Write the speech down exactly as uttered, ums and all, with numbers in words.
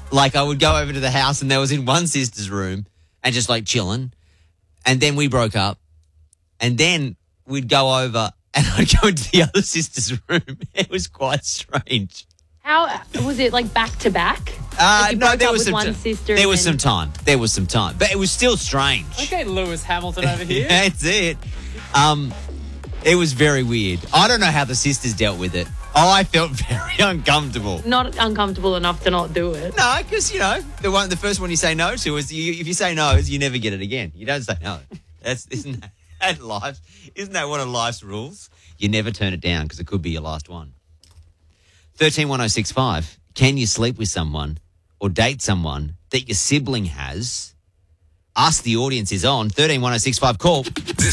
Like, I would go over to the house and there was in one sister's room and just, like, chilling. And then we broke up. And then we'd go over and I'd go into the other sister's room. It was quite strange. How was it, like, back to back? Uh, Like you no, broke there up was with some one ti- sister There and was then- some time. There was some time. But it was still strange. Okay, Lewis Hamilton over here. That's it. Um, it was very weird. I don't know how the sisters dealt with it. Oh, I felt very uncomfortable. Not uncomfortable enough to not do it. No, because, you know, the one, the first one you say no to is, you, if you say no, you never get it again. You don't say no. That's, isn't that, that life? Isn't that one of life's rules? You never turn it down because it could be your last one. thirteen one oh six five. Can you sleep with someone or date someone that your sibling has? Ask the audience is on. thirteen one oh six five. Call.